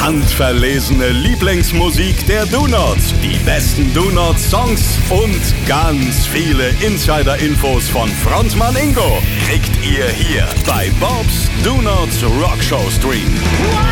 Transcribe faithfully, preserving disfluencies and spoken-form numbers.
Handverlesene Lieblingsmusik der Donuts, die besten Donuts-Songs und ganz viele Insider-Infos von Frontmann Ingo kriegt ihr hier bei Bobs Donuts Rockshow Stream.